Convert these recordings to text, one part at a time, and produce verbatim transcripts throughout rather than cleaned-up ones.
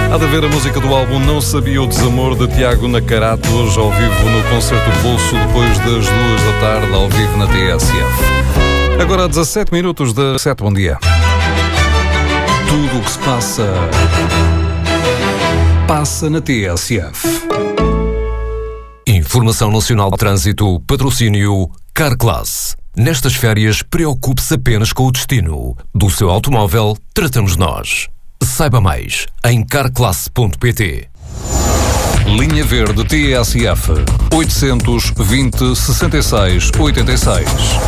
Há de haver a música do álbum Não Sabia o Desamor, de Tiago Nacarato, hoje ao vivo no Concerto Pulso, depois das duas da tarde, ao vivo na T S F. Agora, dezassete minutos das sete, bom dia. Tudo o que se passa, passa na T S F. Informação Nacional de Trânsito, patrocínio Carclass. Nestas férias, preocupe-se apenas com o destino. Do seu automóvel, tratamos nós. Saiba mais em carclass ponto pt. Linha Verde T S F oitocentos e vinte, sessenta e seis, oitenta e seis.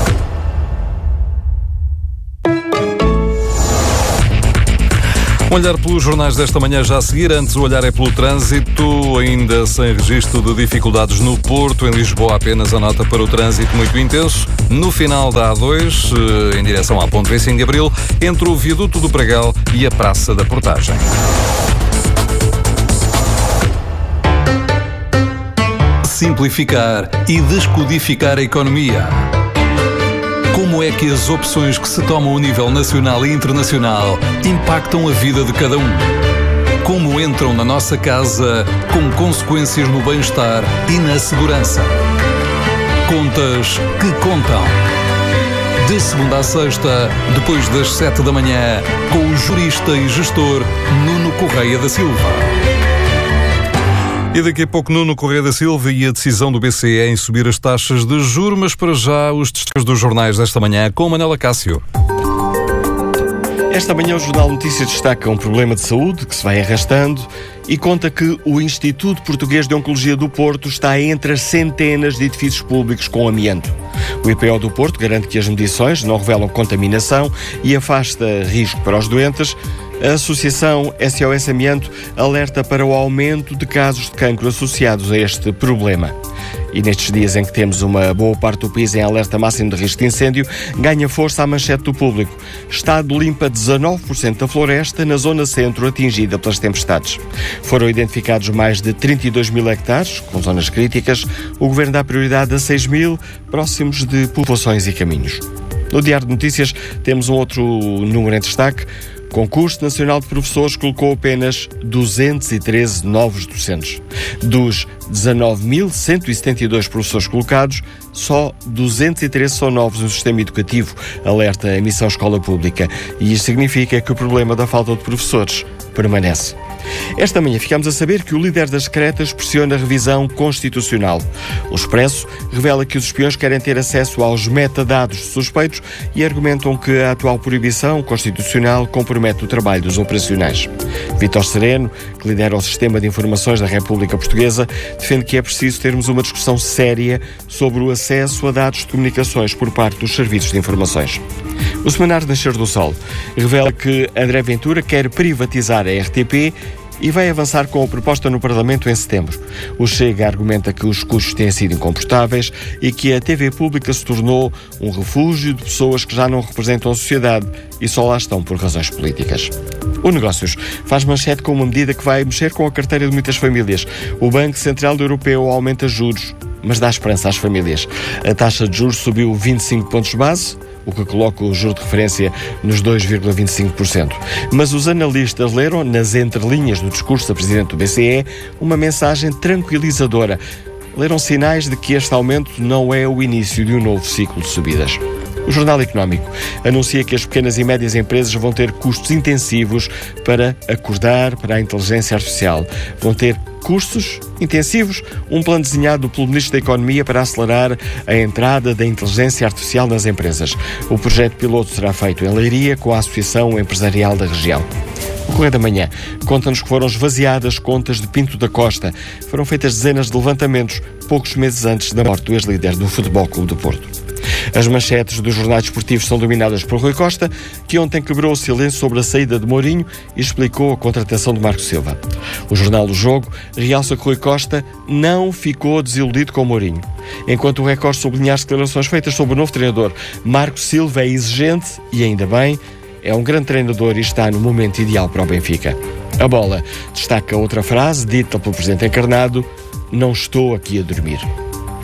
Olhar pelos jornais desta manhã já a seguir. Antes, o olhar é pelo trânsito, ainda sem registro de dificuldades no Porto. Em Lisboa, apenas a nota para o trânsito muito intenso. No final da A dois, em direção à Ponte vinte e cinco de Abril, entre o Viaduto do Pragal e a Praça da Portagem. Simplificar e descodificar a economia. Como é que as opções que se tomam a nível nacional e internacional impactam a vida de cada um? Como entram na nossa casa com consequências no bem-estar e na segurança? Contas que contam. De segunda a sexta, depois das sete da manhã, com o jurista e gestor Nuno Correia da Silva. E daqui a pouco Nuno Correia da Silva e a decisão do B C E em subir as taxas de juros, mas para já os destaques dos jornais desta manhã com Manela Cássio. Esta manhã o Jornal Notícias destaca um problema de saúde que se vai arrastando e conta que o Instituto Português de Oncologia do Porto está entre as centenas de edifícios públicos com amianto. O I P O do Porto garante que as medições não revelam contaminação e afasta risco para os doentes. A Associação S O S Amianto alerta para o aumento de casos de cancro associados a este problema. E nestes dias em que temos uma boa parte do país em alerta máximo de risco de incêndio, ganha força a manchete do Público. Estado limpa dezanove por cento da floresta na zona centro atingida pelas tempestades. Foram identificados mais de trinta e dois mil hectares, com zonas críticas. O Governo dá prioridade a seis mil, próximos de povoações e caminhos. No Diário de Notícias temos um outro número em destaque. Concurso Nacional de Professores colocou apenas duzentos e treze novos docentes. Dos dezanove mil cento e setenta e dois professores colocados, só duzentos e treze são novos no sistema educativo, alerta a Missão Escola Pública. E isto significa que o problema da falta de professores permanece. Esta manhã ficamos a saber que o líder das secretas pressiona a revisão constitucional. O Expresso revela que os espiões querem ter acesso aos metadados de suspeitos e argumentam que a atual proibição constitucional compromete o trabalho dos operacionais. Vítor Sereno, que lidera o Sistema de Informações da República Portuguesa, defende que é preciso termos uma discussão séria sobre o acesso a dados de comunicações por parte dos serviços de informações. O Semanário Nascer do Sol revela que André Ventura quer privatizar a R T P e vai avançar com a proposta no Parlamento em setembro. O Chega argumenta que os custos têm sido incomportáveis e que a T V pública se tornou um refúgio de pessoas que já não representam a sociedade e só lá estão por razões políticas. O Negócios faz manchete com uma medida que vai mexer com a carteira de muitas famílias. O Banco Central Europeu aumenta juros, mas dá esperança às famílias. A taxa de juros subiu vinte e cinco pontos base, o que coloca o juro de referência nos dois vírgula vinte e cinco por cento. Mas os analistas leram, nas entrelinhas do discurso da Presidente do B C E, uma mensagem tranquilizadora. Leram sinais de que este aumento não é o início de um novo ciclo de subidas. O Jornal Económico anuncia que as pequenas e médias empresas vão ter custos intensivos para acordar para a inteligência artificial. Vão ter custos intensivos, um plano desenhado pelo Ministro da Economia para acelerar a entrada da inteligência artificial nas empresas. O projeto piloto será feito em Leiria com a Associação Empresarial da região. O Correio da Manhã conta-nos que foram esvaziadas contas de Pinto da Costa. Foram feitas dezenas de levantamentos poucos meses antes da morte do ex-líder do Futebol Clube do Porto. As manchetes dos jornais desportivos são dominadas por Rui Costa, que ontem quebrou o silêncio sobre a saída de Mourinho e explicou a contratação de Marco Silva. O jornal do Jogo realça que Rui Costa não ficou desiludido com Mourinho. Enquanto o Record sublinha as declarações feitas sobre o novo treinador, Marco Silva é exigente e, ainda bem, é um grande treinador e está no momento ideal para o Benfica. A Bola destaca outra frase dita pelo Presidente encarnado: não estou aqui a dormir.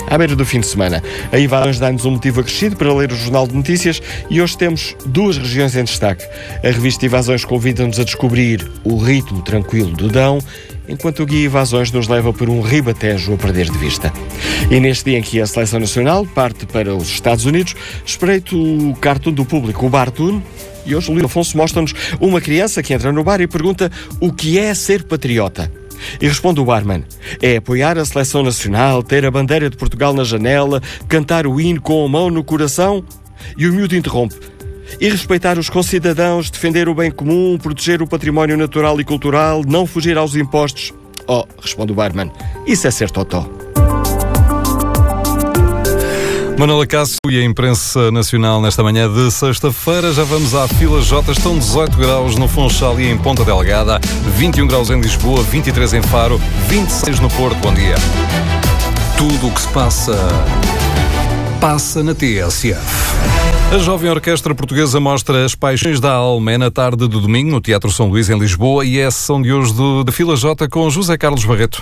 à beira do fim de semana. A Ivadões dá-nos um motivo acrescido para ler o Jornal de Notícias e hoje temos duas regiões em destaque. A revista Invasões convida-nos a descobrir o ritmo tranquilo do Dão, enquanto o Guia Invasões nos leva por um ribatejo a perder de vista. E neste dia em que a Seleção Nacional parte para os Estados Unidos, espreito o cartoon do público, o Bartoon, e hoje o Luís Afonso mostra-nos uma criança que entra no bar e pergunta o que é ser patriota. E responde o barman: é apoiar a Seleção Nacional, ter a bandeira de Portugal na janela, cantar o hino com a mão no coração? E o miúdo interrompe: e respeitar os concidadãos, defender o bem comum, proteger o património natural e cultural, não fugir aos impostos. Oh, responde o barman, isso é ser totó. Manuela Cássio e a imprensa nacional nesta manhã de sexta-feira. Já vamos à fila J. Estão dezoito graus no Funchal e em Ponta Delgada, vinte e um graus em Lisboa, vinte e três em Faro, vinte e seis no Porto. Bom dia. Tudo o que se passa, passa na T S F. A jovem orquestra portuguesa mostra As Paixões da Alma. É na tarde do domingo no Teatro São Luís, em Lisboa, e é a sessão de hoje do, da fila J com José Carlos Barreto.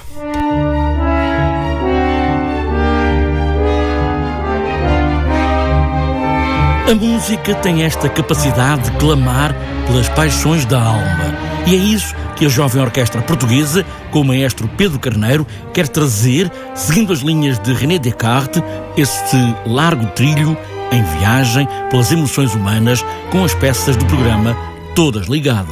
A música tem esta capacidade de clamar pelas paixões da alma. E é isso que a jovem orquestra portuguesa, com o maestro Pedro Carneiro, quer trazer, seguindo as linhas de René Descartes, este largo trilho em viagem pelas emoções humanas, com as peças do programa todas ligadas.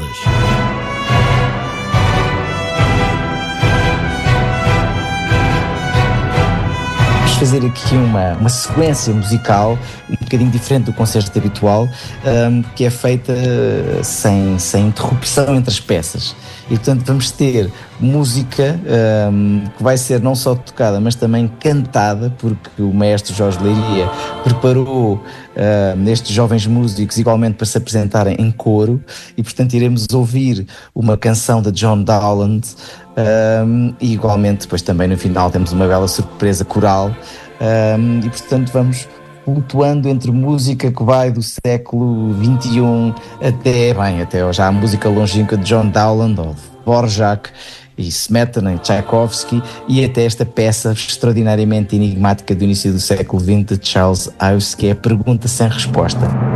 Fazer aqui uma, uma sequência musical um bocadinho diferente do concerto habitual, um, que é feita sem, sem interrupção entre as peças. E, portanto, vamos ter música um, que vai ser não só tocada, mas também cantada, porque o maestro Jorge Leiria preparou um, estes jovens músicos igualmente para se apresentarem em coro, e, portanto, iremos ouvir uma canção de John Dowland, um, e, igualmente, depois também no final temos uma bela surpresa coral, um, e, portanto, vamos flutuando entre música que vai do século vinte e um até, bem, até já a música longínqua de John Dowland, ou de Dvorak, e Smetana, e Tchaikovsky, e até esta peça extraordinariamente enigmática do início do século vinte de Charles Ives, que é a Pergunta Sem Resposta.